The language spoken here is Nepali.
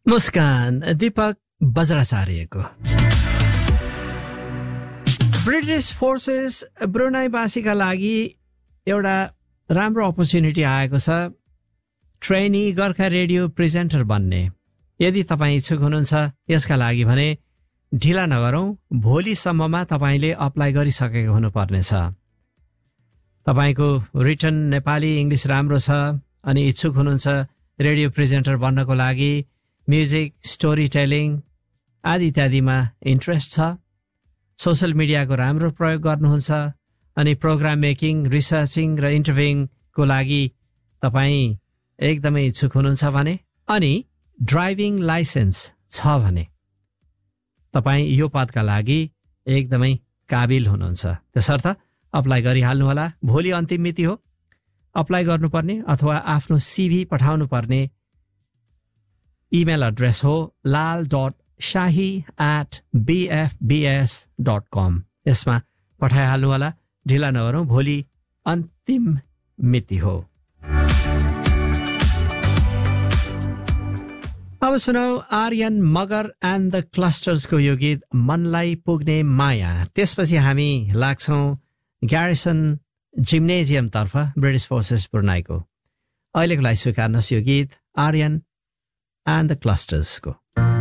मुस्कान दीपक बज्राचार्यको। ब्रिटिश फोर्सेस ब्रुनाईवासीका लागि एउटा राम्रो अपर्च्युनिटी आएको छ, ट्रेनी गोर्खा रेडियो प्रेजेन्टर बन्ने। यदि तपाईँ इच्छुक हुनुहुन्छ यसका लागि भने ढिला नगरौँ, भोलिसम्ममा तपाईँले अप्लाई गरिसकेको हुनुपर्नेछ। तपाईँको रिटन नेपाली इङ्ग्लिस राम्रो छ अनि इच्छुक हुनुहुन्छ रेडियो प्रेजेन्टर बन्नको लागि, म्युजिक, स्टोरी टेलिङ आदि इत्यादिमा इन्ट्रेस्ट छ, सोसल मिडियाको राम्रो प्रयोग गर्नुहुन्छ अनि प्रोग्राम मेकिङ, रिसर्चिङ र इन्टरभ्युङको लागि तपाईँ एकदमै इच्छुक हुनुहुन्छ भने अनि ड्राइभिङ लाइसेन्स छ भने तपाईँ यो पदका लागि एकदमै काबिल हुनुहुन्छ। त्यसर्थ अप्लाई गरिहाल्नुहोला। भोलि अन्तिम मिति हो। अप्लाई गर्नुपर्ने अथवा आफ्नो सिभी पठाउनु पर्ने इमेल एड्रेस हो lal.shahi@bfbs.com। यसमा पठाइहाल्नुहोला, ढिला नगरौँ, भोलि अन्तिम मिति हो। अब सुनौ आर्यन मगर एन्ड द क्लस्टर्सको यो गीत मनलाई पुग्ने माया। त्यसपछि हामी लाग्छौँ ग्यारिसन जिम्नेजियमतर्फ, ब्रिटिश फोर्सेस ब्रुनाईको। अहिलेको लागि स्वीकार्नुहोस् यो गीत आर्यन एन्ड द क्लस्टर्सको।